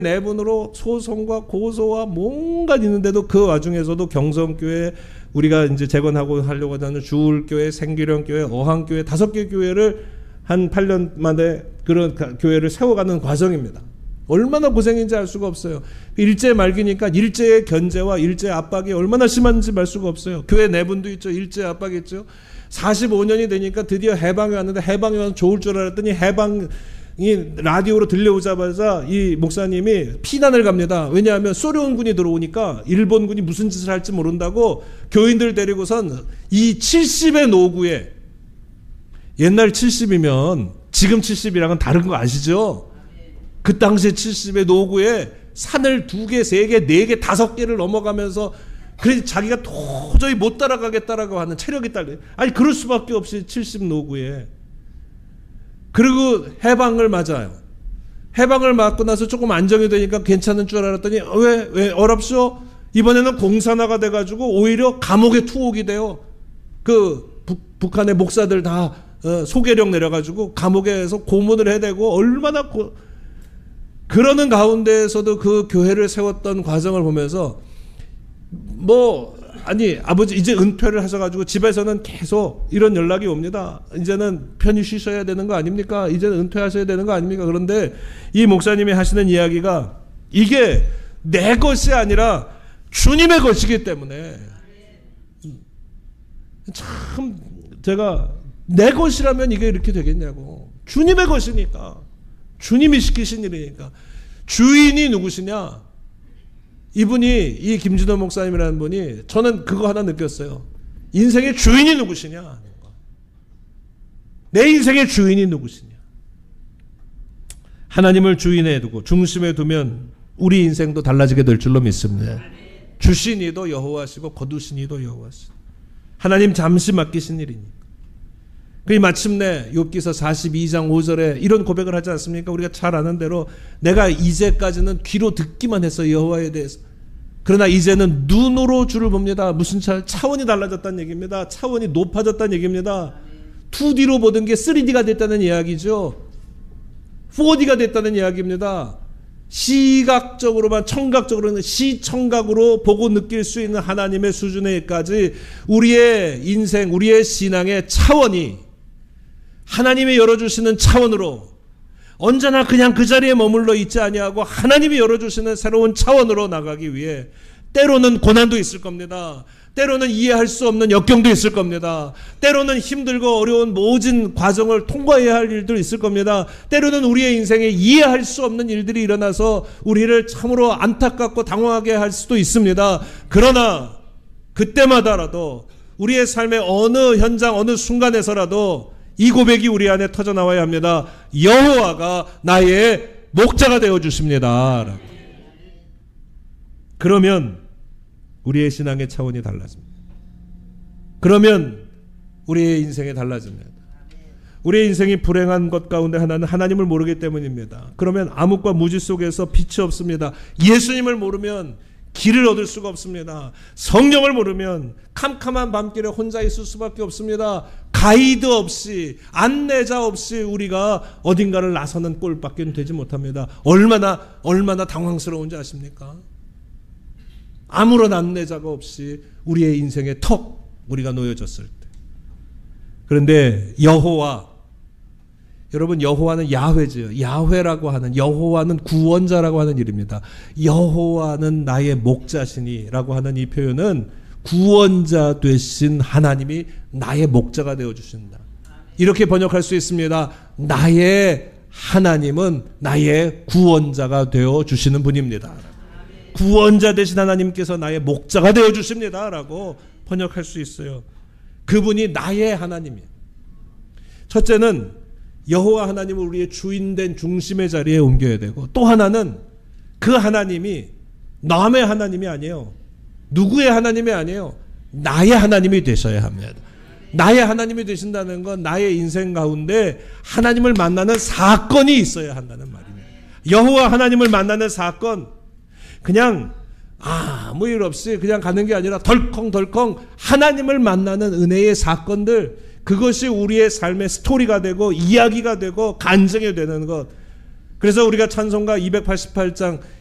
내분으로 소송과 고소와 뭔가 있는데도 그 와중에서도 경성교회, 우리가 이제 재건하고 하려고 하는 주울교회, 생기령교회, 어항교회 5개 교회를 한 8년 만에 그런 교회를 세워가는 과정입니다. 얼마나 고생인지 알 수가 없어요. 일제 말기니까 일제의 견제와 일제의 압박이 얼마나 심한지 알 수가 없어요. 교회 내분도 있죠. 일제 압박이 있죠. 45년이 되니까 드디어 해방이 왔는데, 해방이 와서 좋을 줄 알았더니 해방이 라디오로 들려오자마자 이 목사님이 피난을 갑니다. 왜냐하면 소련군이 들어오니까 일본군이 무슨 짓을 할지 모른다고 교인들 데리고선 이 70의 노구에, 옛날 70이면 지금 70이랑은 다른 거 아시죠? 그 당시에 70의 노구에 산을 2개, 3개, 4개, 5개를 넘어가면서, 그래서 자기가 도저히 못 따라가겠다라고 하는 체력이 딸려. 아니 그럴 수밖에 없이 70 노구에. 그리고 해방을 맞아요. 해방을 맞고 나서 조금 안정이 되니까 괜찮은 줄 알았더니 왜 어랍쇼? 이번에는 공산화가 돼가지고 오히려 감옥에 투옥이 돼요. 그 북한의 목사들 다 소개령 내려가지고 감옥에서 고문을 해대고, 얼마나 그러는 가운데에서도 그 교회를 세웠던 과정을 보면서, 아니 아버지 이제 은퇴를 하셔가지고 집에서는 계속 이런 연락이 옵니다. 이제는 편히 쉬셔야 되는 거 아닙니까? 이제는 은퇴하셔야 되는 거 아닙니까? 그런데 이 목사님이 하시는 이야기가, 이게 내 것이 아니라 주님의 것이기 때문에, 참 제가 내 것이라면 이게 이렇게 되겠냐고. 주님의 것이니까, 주님이 시키신 일이니까. 주인이 누구시냐? 이분이, 이 김진호 목사님이라는 분이, 저는 그거 하나 느꼈어요. 인생의 주인이 누구시냐? 내 인생의 주인이 누구시냐? 하나님을 주인에 두고 중심에 두면 우리 인생도 달라지게 될 줄로 믿습니다. 주신 이도 여호와시고 거두신 이도 여호와시고, 하나님 잠시 맡기신 일이니까. 그 마침내 욥기서 42장 5절에 이런 고백을 하지 않습니까? 우리가 잘 아는 대로, 내가 이제까지는 귀로 듣기만 했어 여호와에 대해서. 그러나 이제는 눈으로 주를 봅니다. 무슨 차원이 달라졌다는 얘기입니다. 차원이 높아졌다는 얘기입니다. 2D로 보던 게 3D가 됐다는 이야기죠. 4D가 됐다는 이야기입니다. 시각적으로만, 청각적으로는 시청각으로 보고 느낄 수 있는 하나님의 수준에까지 우리의 인생, 우리의 신앙의 차원이 하나님이 열어주시는 차원으로, 언제나 그냥 그 자리에 머물러 있지 아니하고 하나님이 열어주시는 새로운 차원으로 나가기 위해, 때로는 고난도 있을 겁니다. 때로는 이해할 수 없는 역경도 있을 겁니다. 때로는 힘들고 어려운 모진 과정을 통과해야 할 일도 있을 겁니다. 때로는 우리의 인생에 이해할 수 없는 일들이 일어나서 우리를 참으로 안타깝고 당황하게 할 수도 있습니다. 그러나 그때마다라도 우리의 삶의 어느 현장, 어느 순간에서라도 이 고백이 우리 안에 터져 나와야 합니다. 여호와가 나의 목자가 되어 주십니다. 그러면 우리의 신앙의 차원이 달라집니다. 그러면 우리의 인생이 달라집니다. 우리의 인생이 불행한 것 가운데 하나는 하나님을 모르기 때문입니다. 그러면 암흑과 무지 속에서 빛이 없습니다. 예수님을 모르면 길을 얻을 수가 없습니다. 성령을 모르면 캄캄한 밤길에 혼자 있을 수밖에 없습니다. 가이드 없이, 안내자 없이 우리가 어딘가를 나서는 꼴밖에 되지 못합니다. 얼마나 당황스러운지 아십니까? 아무런 안내자가 없이 우리의 인생에 턱 우리가 놓여졌을 때. 그런데 여호와, 여러분, 여호와는 야훼죠. 야훼라고 하는, 여호와는 구원자라고 하는 일입니다. 여호와는 나의 목자시니라고 하는 이 표현은 구원자 되신 하나님이 나의 목자가 되어주신다, 이렇게 번역할 수 있습니다. 나의 하나님은 나의 구원자가 되어주시는 분입니다. 구원자 되신 하나님께서 나의 목자가 되어주십니다 라고 번역할 수 있어요. 그분이 나의 하나님이에요. 첫째는 여호와 하나님을 우리의 주인된 중심의 자리에 옮겨야 되고, 또 하나는 그 하나님이 남의 하나님이 아니에요. 누구의 하나님이 아니에요. 나의 하나님이 되셔야 합니다. 나의 하나님이 되신다는 건 나의 인생 가운데 하나님을 만나는 사건이 있어야 한다는 말입니다. 여호와 하나님을 만나는 사건, 그냥 아무 일 없이 그냥 가는 게 아니라 덜컹덜컹 하나님을 만나는 은혜의 사건들, 그것이 우리의 삶의 스토리가 되고 이야기가 되고 간증이 되는 것, 그래서 우리가 찬송가 288장